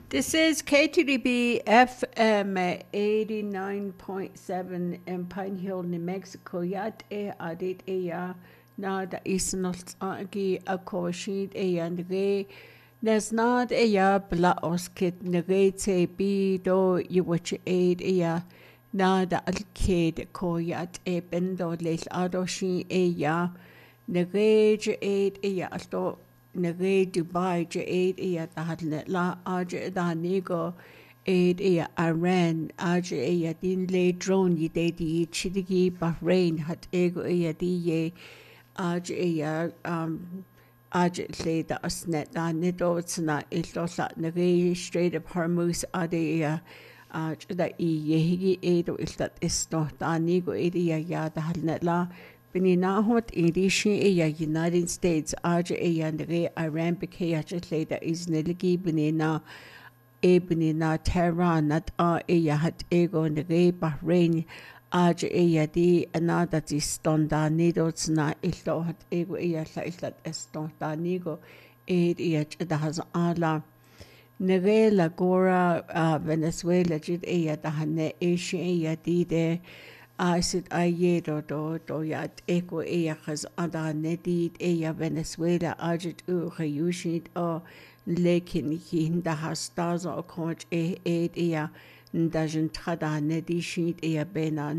This is KTDB FM 89.7 in Pine Hill, New Mexico. Yat adit ya na da isnot agi akoshid nge nesnad ya bla oskit nge te bi do yuwach ya na da alkid ko yat bendo leil adoshi ya nge ya alto nage Dubai je ya tahadne la aje da nigo ya Iran aje ya din le drone yi de di chidigi Bahrain hat ego ya di ye aje ya aje le da asnet da nido tsna ilo la nage Strait of Hormuz ade ya aje da ye higi edo iltat isto da nigo ya da hadne la Bininahot Edition United States Aja Nere Iran Bikea Leda is Neligi Benina Benina Tehran Nat hat Ego Nere Bahrain Aja di Anada Stonda Nidos Na Ilo hat Ego La Islat Estonda Nigo da has ala Nere Lagora Venezuela Jid Dahane Asian di de Asid ayedo do yat eko khaz ada nedid Venezuela ajit khayushid o lekin hinda hastaz o konch ndajan tada nedishid bena